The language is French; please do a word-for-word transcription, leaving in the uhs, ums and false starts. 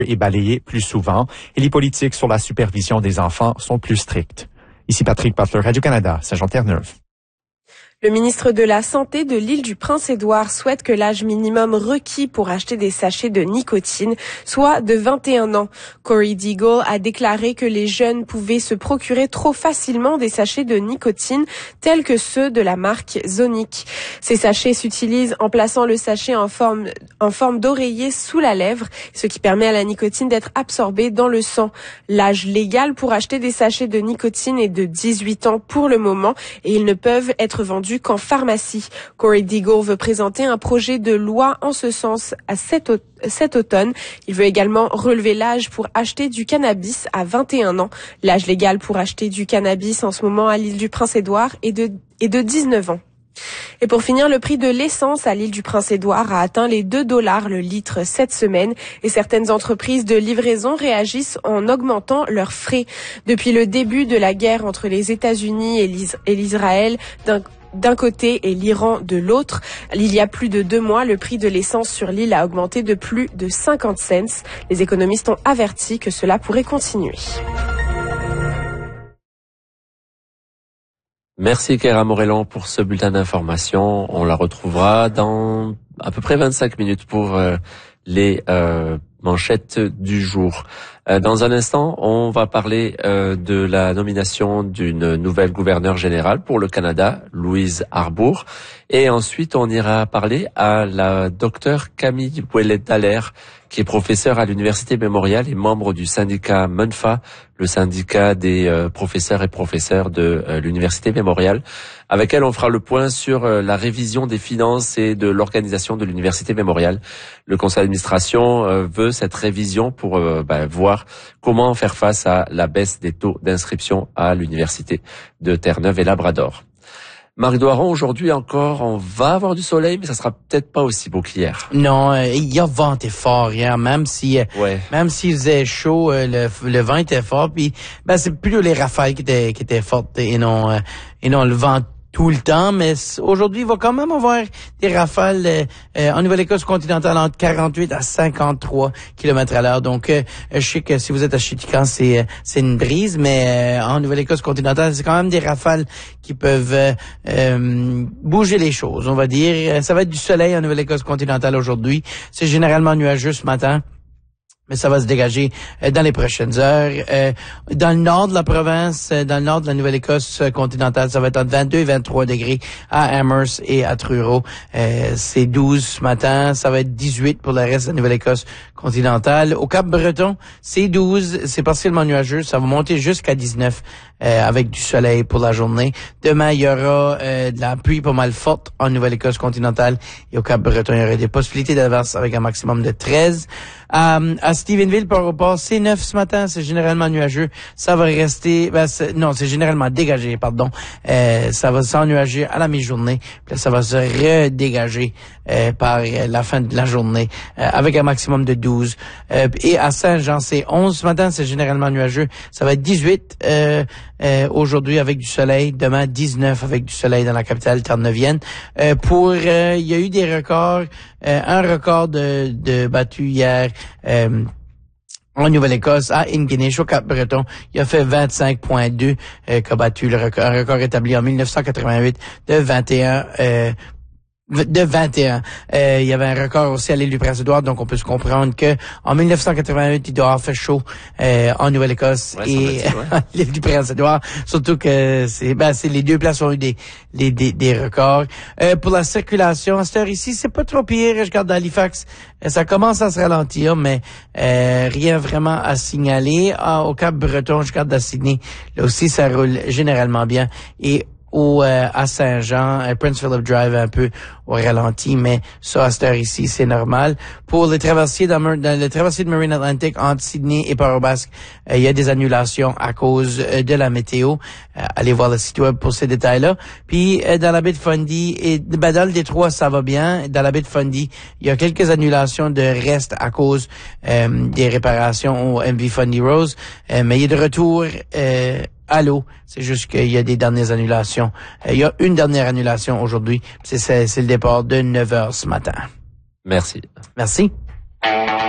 est balayé plus souvent et les politiques sur la supervision des enfants sont plus strictes. Ici Patrick Butler, Radio-Canada, Saint-Jean-Terre-Neuve. Le ministre de la Santé de l'île du Prince-Édouard souhaite que l'âge minimum requis pour acheter des sachets de nicotine soit de vingt et un ans. Corey Deagle a déclaré que les jeunes pouvaient se procurer trop facilement des sachets de nicotine tels que ceux de la marque Zonic. Ces sachets s'utilisent en plaçant le sachet en forme, en forme d'oreiller sous la lèvre, ce qui permet à la nicotine d'être absorbée dans le sang. L'âge légal pour acheter des sachets de nicotine est de dix-huit ans pour le moment et ils ne peuvent être vendus qu'en pharmacie. Corey Deagle veut présenter un projet de loi en ce sens à cet, au- cet automne. Il veut également relever l'âge pour acheter du cannabis à vingt et un ans. L'âge légal pour acheter du cannabis en ce moment à l'île du Prince-Édouard est de, est de dix-neuf ans. Et pour finir, le prix de l'essence à l'île du Prince-Édouard a atteint les deux dollars le litre cette semaine et certaines entreprises de livraison réagissent en augmentant leurs frais. Depuis le début de la guerre entre les États-Unis et l'Is- et l'Israël, d'un d'un côté et l'Iran de l'autre, il y a plus de deux mois, le prix de l'essence sur l'île a augmenté de plus de cinquante cents. Les économistes ont averti que cela pourrait continuer. Merci Kéra Morellon pour ce bulletin d'information. On la retrouvera dans à peu près vingt-cinq minutes pour euh, les euh, manchettes du jour. Euh, dans un instant, on va parler euh, de la nomination d'une nouvelle gouverneure générale pour le Canada, Louise Arbour. Et ensuite, on ira parler à la docteure Camille Ouellet-Dallaire, qui est professeure à l'Université Mémorial et membre du syndicat MENFA, le syndicat des euh, professeurs et professeurs de euh, l'Université Mémorial. Avec elle, on fera le point sur euh, la révision des finances et de l'organisation de l'Université Mémorial. Le conseil d'administration euh, veut cette révision pour euh, bah, voir comment faire face à la baisse des taux d'inscription à l'Université de Terre-Neuve et Labrador. Marc Doiron, aujourd'hui encore, on va avoir du soleil, mais ça sera peut-être pas aussi beau qu'hier. Non, euh, il y a venté fort hier, même si euh, Ouais. même s'il faisait chaud, euh, le, le vent était fort. Puis ben c'est plutôt les rafales qui étaient qui étaient fortes et non euh, et non le vent tout le temps. Mais aujourd'hui, il va quand même avoir des rafales euh, euh, en Nouvelle-Écosse continentale entre quarante-huit à cinquante-trois kilomètres à l'heure. Donc, euh, je sais que si vous êtes à Chitican, c'est euh, c'est une brise, mais euh, en Nouvelle-Écosse continentale, c'est quand même des rafales qui peuvent euh, euh, bouger les choses, on va dire. Ça va être du soleil en Nouvelle-Écosse continentale aujourd'hui. C'est généralement nuageux ce matin, mais ça va se dégager euh, dans les prochaines heures. Euh, dans le nord de la province, euh, dans le nord de la Nouvelle-Écosse euh, continentale, ça va être entre vingt-deux et vingt-trois degrés à Amherst et à Truro. Euh, c'est douze ce matin, ça va être dix-huit pour le reste de la Nouvelle-Écosse continentale. Au Cap-Breton, c'est douze, c'est partiellement nuageux, ça va monter jusqu'à dix-neuf euh, avec du soleil pour la journée. Demain, il y aura euh, de la pluie pas mal forte en Nouvelle-Écosse continentale et au Cap-Breton, il y aura des possibilités d'averse avec un maximum de treize. Um, à Stephenville, Port-au-Port, c'est neuf ce matin, c'est généralement nuageux. Ça va rester, ben c'est, non, c'est généralement dégagé, pardon. Euh, ça va s'ennuager à la mi-journée, puis là, ça va se redégager euh, par euh, la fin de la journée, euh, avec un maximum de douze. Euh, et à Saint-Jean, c'est onze ce matin, c'est généralement nuageux. Ça va être dix-huit euh, euh, aujourd'hui avec du soleil, demain dix-neuf avec du soleil dans la capitale terre-neuvienne. Euh, pour, euh, il y a eu des records, euh, un record de, de battu hier. Euh, en Nouvelle-Écosse, à Ingonish, au Cap-Breton, il a fait vingt-cinq virgule deux euh, qu'a battu le record, un record établi en dix-neuf cent quatre-vingt-huit de vingt et un euh, de vingt et un. Euh, il y avait un record aussi à l'île du Prince-Édouard, donc on peut se comprendre que en dix-neuf cent quatre-vingt-huit, il doit avoir fait chaud euh, en Nouvelle-Écosse Ouais, et ça va, ouais. l'île du Prince-Édouard. Surtout que c'est ben c'est les deux places ont eu des les, des, des records. Euh, pour la circulation, à cette heure ici, c'est pas trop pire. Je regarde Halifax, euh, ça commence à se ralentir, mais euh, rien vraiment à signaler. Ah, au Cap-Breton, je regarde à Sydney, là aussi ça roule généralement bien. Et ou euh, à Saint-Jean, euh, Prince Philip Drive un peu au ralenti, mais ça, à cette heure ici, c'est normal. Pour les traversiers dans, dans le traversier de Marine Atlantic entre Sydney et Port-au-Basque, euh, il y a des annulations à cause euh, de la météo. Euh, allez voir le site web pour ces détails-là. Puis, euh, dans la baie de Fundy, et ben, dans le Détroit, ça va bien. Dans la baie de Fundy, il y a quelques annulations de reste à cause euh, des réparations au M V Fundy Rose, euh, mais il est de retour euh, à l'eau. C'est juste qu'il y a des dernières annulations. Euh, il y a une dernière annulation aujourd'hui. C'est, c'est, c'est le départ de neuf heures ce matin. Merci. Merci.